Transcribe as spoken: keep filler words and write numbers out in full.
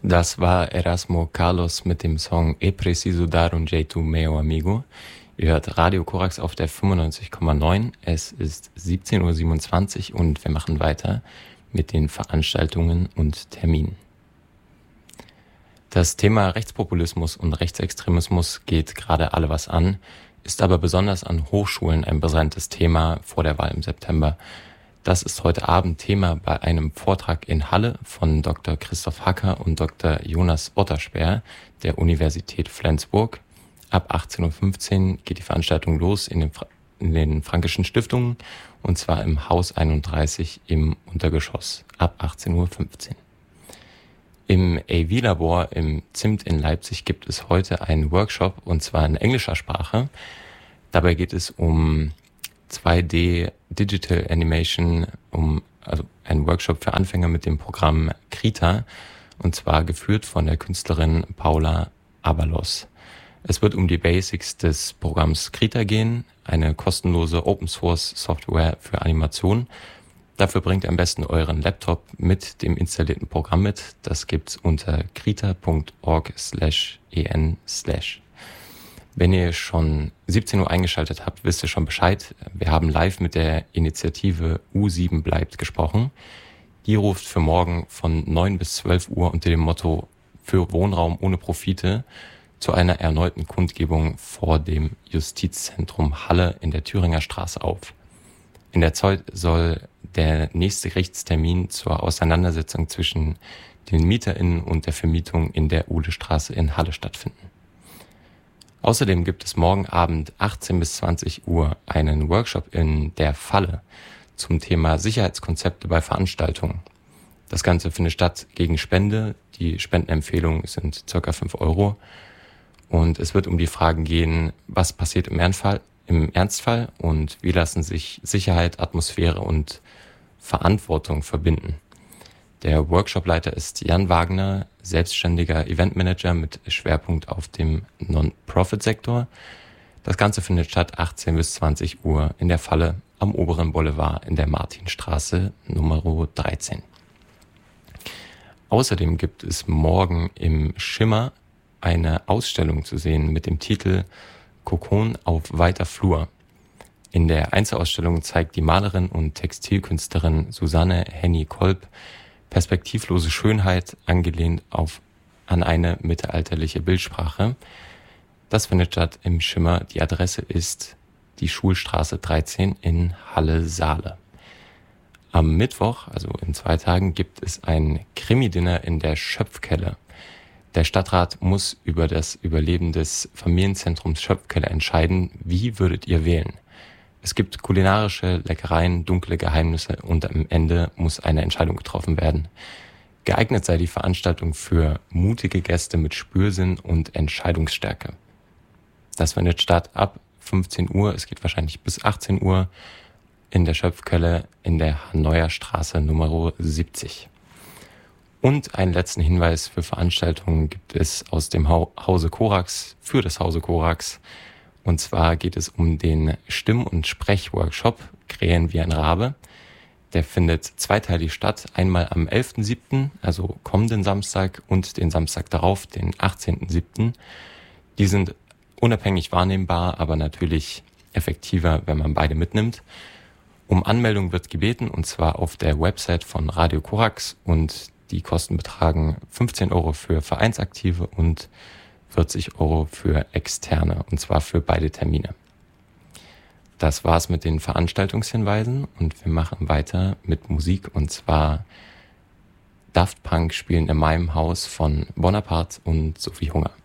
Das war Erasmo Carlos mit dem Song E Preciso Dar un Jeito Meu Amigo. Ihr hört Radio Korax auf der fünfundneunzig Komma neun. Es ist siebzehn Uhr siebenundzwanzig und wir machen weiter mit den Veranstaltungen und Terminen. Das Thema Rechtspopulismus und Rechtsextremismus geht gerade alle was an, ist aber besonders an Hochschulen ein brisantes Thema vor der Wahl im September. Das ist heute Abend Thema bei einem Vortrag in Halle von Doktor Christoph Hacker und Doktor Jonas Ottersperr der Universität Flensburg. Ab achtzehn Uhr fünfzehn geht die Veranstaltung los in den, Fra- in den Frankischen Stiftungen, und zwar im Haus einunddreißig im Untergeschoss ab achtzehn Uhr fünfzehn. Im A V-Labor im Zimt in Leipzig gibt es heute einen Workshop, und zwar in englischer Sprache. Dabei geht es um zwei D Digital Animation, um also ein Workshop für Anfänger mit dem Programm Krita, und zwar geführt von der Künstlerin Paula Abalos. Es wird um die Basics des Programms Krita gehen, eine kostenlose Open Source Software für Animation. Dafür bringt ihr am besten euren Laptop mit dem installierten Programm mit. Das gibt's unter krita punkt org slash en slash. Wenn ihr schon siebzehn Uhr eingeschaltet habt, wisst ihr schon Bescheid. Wir haben live mit der Initiative U sieben bleibt gesprochen. Die ruft für morgen von neun bis zwölf Uhr unter dem Motto für Wohnraum ohne Profite zu einer erneuten Kundgebung vor dem Justizzentrum Halle in der Thüringer Straße auf. In der Zeit soll der nächste Gerichtstermin zur Auseinandersetzung zwischen den MieterInnen und der Vermietung in der Uhlestraße in Halle stattfinden. Außerdem gibt es morgen Abend achtzehn bis zwanzig Uhr einen Workshop in der Falle zum Thema Sicherheitskonzepte bei Veranstaltungen. Das Ganze findet statt gegen Spende. Die Spendenempfehlungen sind ca. fünf Euro. Und es wird um die Fragen gehen, was passiert im Ernstfall, im Ernstfall und wie lassen sich Sicherheit, Atmosphäre und Verantwortung verbinden. Der Workshopleiter ist Jan Wagner, selbstständiger Eventmanager mit Schwerpunkt auf dem Non-Profit-Sektor. Das Ganze findet statt achtzehn bis zwanzig Uhr in der Falle am oberen Boulevard in der Martinstraße Nummer dreizehn. Außerdem gibt es morgen im Schimmer eine Ausstellung zu sehen mit dem Titel Kokon auf weiter Flur. In der Einzelausstellung zeigt die Malerin und Textilkünstlerin Susanne Henny-Kolb perspektivlose Schönheit, angelehnt auf, an eine mittelalterliche Bildsprache. Das findet statt im Schimmer. Die Adresse ist die Schulstraße dreizehn in Halle-Saale. Am Mittwoch, also in zwei Tagen, gibt es ein Krimi-Dinner in der Schöpfkelle. Der Stadtrat muss über das Überleben des Familienzentrums Schöpfkelle entscheiden. Wie würdet ihr wählen? Es gibt kulinarische Leckereien, dunkle Geheimnisse und am Ende muss eine Entscheidung getroffen werden. Geeignet sei die Veranstaltung für mutige Gäste mit Spürsinn und Entscheidungsstärke. Das findet statt ab fünfzehn Uhr, es geht wahrscheinlich bis achtzehn Uhr in der Schöpfkelle in der Hanneuer Straße Nummer siebzig. Und einen letzten Hinweis für Veranstaltungen gibt es aus dem Hause Korax, für das Hause Korax. Und zwar geht es um den Stimm- und Sprechworkshop Krähen wie ein Rabe. Der findet zweiteilig statt. Einmal am elften siebten, also kommenden Samstag, und den Samstag darauf, den achtzehnten siebten. Die sind unabhängig wahrnehmbar, aber natürlich effektiver, wenn man beide mitnimmt. Um Anmeldung wird gebeten, und zwar auf der Website von Radio Korax, und die Kosten betragen fünfzehn Euro für Vereinsaktive und vierzig Euro für Externe, und zwar für beide Termine. Das war's mit den Veranstaltungshinweisen und wir machen weiter mit Musik, und zwar Daft Punk spielen in meinem Haus von Bonaparte und Sophie Hunger.